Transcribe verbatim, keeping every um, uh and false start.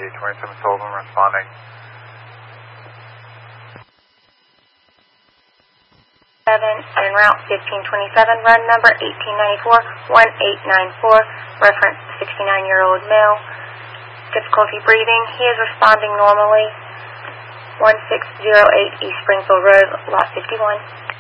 eight twenty-seven Sullivan responding. seven en route fifteen twenty-seven, run number eighteen ninety-four, one eight nine four, reference sixty-nine-year-old male, difficulty breathing. He is responding normally. one six zero eight East Springfield Road, lot fifty-one.